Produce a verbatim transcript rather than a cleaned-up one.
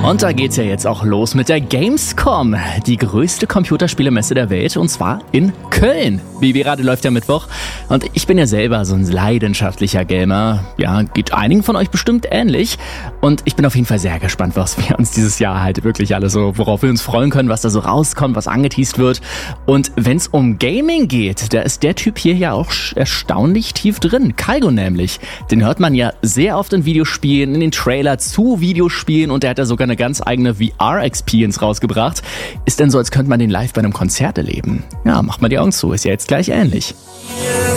Und da geht's ja jetzt auch los mit der Gamescom, die größte Computerspielemesse der Welt, und zwar in Köln. Wie gerade läuft ja Mittwoch und ich bin ja selber so ein leidenschaftlicher Gamer. Ja, geht einigen von euch bestimmt ähnlich. Und ich bin auf jeden Fall sehr gespannt, was wir uns dieses Jahr halt wirklich alle so, worauf wir uns freuen können, was da so rauskommt, was angeteast wird. Und wenn es um Gaming geht, da ist der Typ hier ja auch erstaunlich tief drin. Kaigo nämlich. Den hört man ja sehr oft in Videospielen, in den Trailer zu Videospielen, und der hat ja sogar eine ganz eigene V R-Experience rausgebracht. Ist denn so, als könnte man den live bei einem Konzert erleben. Ja, macht mal die Augen zu, ist ja jetzt gleich ähnlich.